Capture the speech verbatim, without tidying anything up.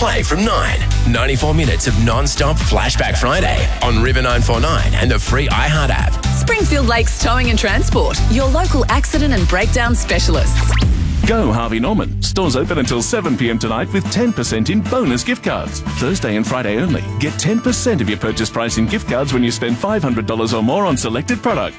play from nine. ninety-four minutes of non-stop Flashback Friday on River nine four nine and the free iHeart app. Springfield Lakes Towing and Transport, your local accident and breakdown specialists. Go Harvey Norman. Stores open until seven p m tonight with ten percent in bonus gift cards. Thursday and Friday only. Get ten percent of your purchase price in gift cards when you spend five hundred dollars or more on selected products.